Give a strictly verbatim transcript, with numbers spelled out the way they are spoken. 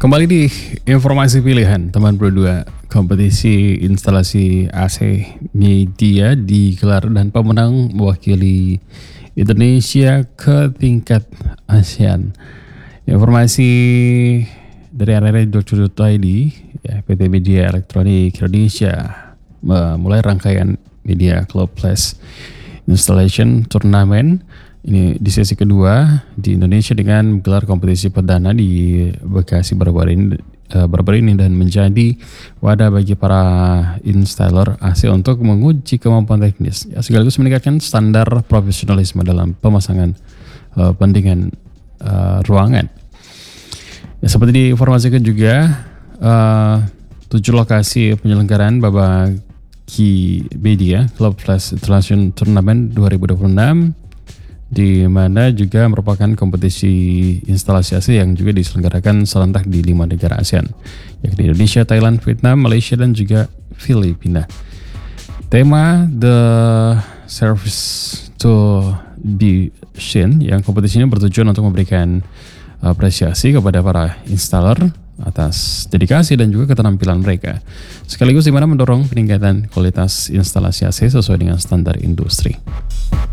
Kembali di informasi pilihan teman berdua, kompetisi instalasi A C media digelar dan pemenang mewakili Indonesia ke tingkat ASEAN. Informasi dari r r i dot co dot i d, ya, P T Media Elektronik Indonesia memulai rangkaian Media Club Plus Installation Turnamen ini di sesi kedua di Indonesia dengan menggelar kompetisi perdana di Bekasi baru-baru ini, uh, baru-baru ini dan menjadi wadah bagi para installer A C untuk menguji kemampuan teknis, ya, sekaligus meningkatkan standar profesionalisme dalam pemasangan uh, pendingin uh, ruangan. Ya, seperti diinformasikan juga uh, tujuh lokasi penyelenggaraan Babaki Media Club Plus International Tournament dua ribu dua puluh enam, di mana juga merupakan kompetisi instalasi A C yang juga diselenggarakan serentak di lima negara ASEAN, yakni Indonesia, Thailand, Vietnam, Malaysia, dan juga Filipina. Tema The Service to be Seen, yang kompetisi ini bertujuan untuk memberikan apresiasi kepada para installer atas dedikasi dan juga keterampilan mereka, sekaligus di mana mendorong peningkatan kualitas instalasi A C sesuai dengan standar industri.